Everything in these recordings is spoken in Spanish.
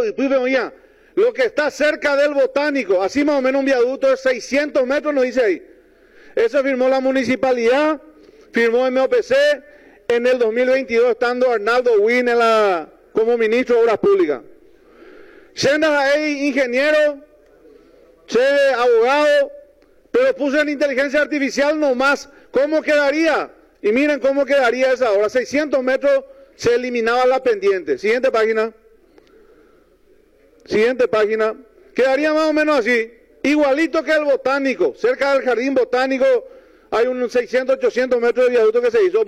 lo que está cerca del Botánico, así más o menos un viaducto de 600 metros, nos dice ahí. Eso firmó la municipalidad, firmó MOPC en el 2022, estando Arnaldo Win como ministro de Obras Públicas. Sendas ahí, ingeniero, abogado, pero puso en inteligencia artificial nomás cómo quedaría. Y miren cómo quedaría esa obra. 600 metros se eliminaba la pendiente. Siguiente página. Siguiente página. Quedaría más o menos así. Igualito que el Botánico. Cerca del Jardín Botánico hay unos 600, 800 metros de viaducto que se hizo.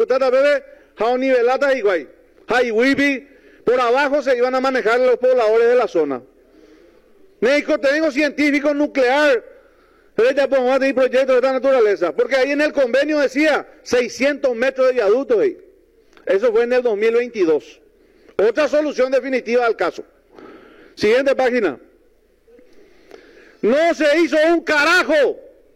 Por abajo se iban a manejar los pobladores de la zona. México, tengo científico nuclear. Ya podemos tener proyectos de esta naturaleza. Porque ahí en el convenio decía 600 metros de viaducto. Ahí. Eso fue en el 2022. Otra solución definitiva al caso. Siguiente página. No se hizo un carajo.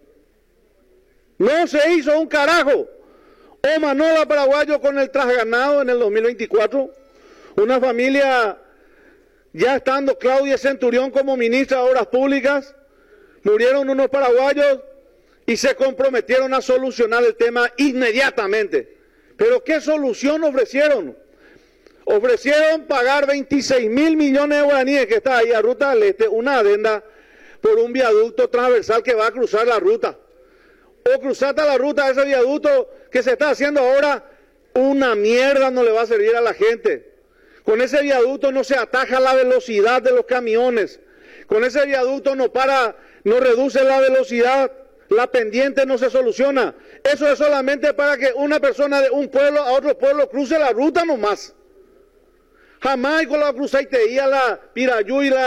No se hizo un carajo. Omanola Paraguayo con el trasganado en el 2024. Una familia, ya estando Claudia Centurión como ministra de Obras Públicas, murieron unos paraguayos y se comprometieron a solucionar el tema inmediatamente. Pero ¿qué solución ofrecieron? Ofrecieron pagar 26.000 millones de guaraníes, que está ahí a Ruta del Este, una adenda por un viaducto transversal que va a cruzar la ruta. O cruzar la ruta de ese viaducto que se está haciendo ahora, una mierda no le va a servir a la gente. Con ese viaducto no se ataja la velocidad de los camiones. Con ese viaducto no reduce la velocidad, la pendiente no se soluciona. Eso es solamente para que una persona de un pueblo a otro pueblo cruce la ruta nomás. Jamás con la cruzaite a la Pirayú y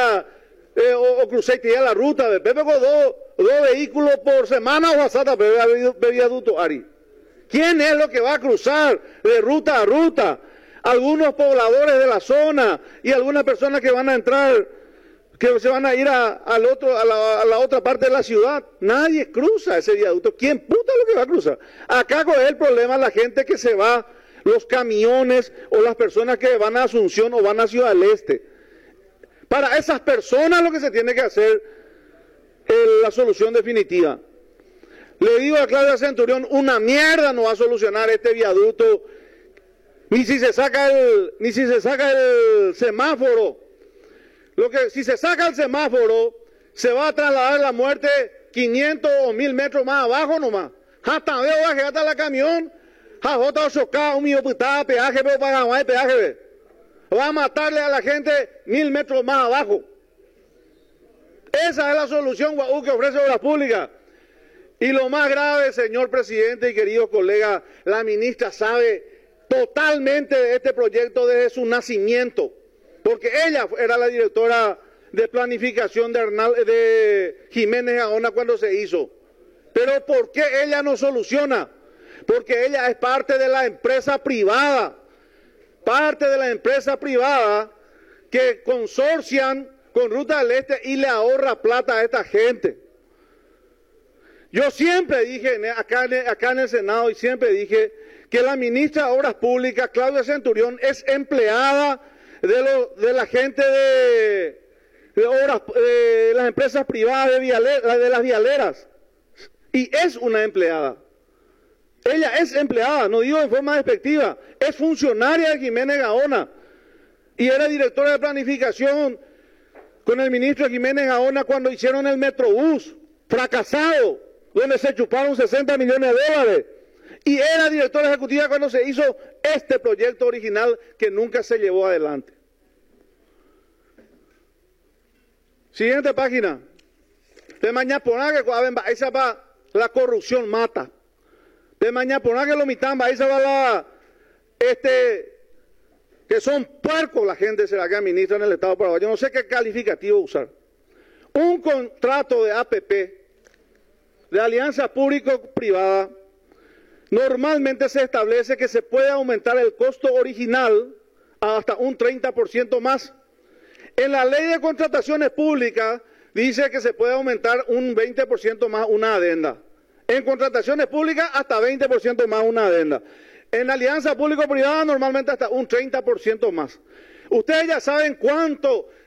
o cruzaite a la ruta. Pepe con dos vehículos por semana o asata, de viaducto, Ari. ¿Quién es lo que va a cruzar de ruta a ruta? Algunos pobladores de la zona y algunas personas que van a entrar, que se van a ir a la otra parte de la ciudad. Nadie cruza ese viaducto. ¿Quién puta es lo que va a cruzar? Acá con el problema la gente que se va, los camiones o las personas que van a Asunción o van a Ciudad del Este. Para esas personas lo que se tiene que hacer es la solución definitiva. Le digo a Claudia Centurión, una mierda no va a solucionar este viaducto, ni si se saca el semáforo. Si se saca el semáforo, se va a trasladar la muerte 500 o 1000 metros más abajo nomás. Hasta veo baje hasta la camión, jota chocar un millón putada peaje, pero para jamás peaje. Va a matarle a la gente 1000 metros más abajo. Esa es la solución, Guaú, que ofrece Obras Públicas. Y lo más grave, señor presidente y queridos colegas, la ministra sabe totalmente de este proyecto desde su nacimiento, porque ella era la directora de planificación de Jiménez Gaona cuando se hizo. Pero ¿por qué ella no soluciona? Porque ella es parte de la empresa privada, que consorcian con Ruta del Este y le ahorra plata a esta gente. Yo siempre dije acá en el Senado y siempre dije que la ministra de Obras Públicas, Claudia Centurión, es empleada de la gente de las empresas privadas de las vialeras. Y es una empleada. Ella es empleada, no digo de forma despectiva, es funcionaria de Jiménez Gaona. Y era directora de planificación con el ministro Jiménez Gaona cuando hicieron el Metrobús, fracasado, donde se chuparon 60 millones de dólares. Y era directora ejecutiva cuando se hizo este proyecto original que nunca se llevó adelante. Siguiente página. De mañana esa va la corrupción mata. De mañana que lo mitamba, esa va que son puercos la gente será que administra en el Estado de Paraguay. Yo no sé qué calificativo usar. Un contrato de APP, de alianza público-privada, normalmente se establece que se puede aumentar el costo original hasta un 30% más. En la ley de contrataciones públicas dice que se puede aumentar un 20% más una adenda. En contrataciones públicas hasta 20% más una adenda. En alianza público-privada normalmente hasta un 30% más. Ustedes ya saben cuánto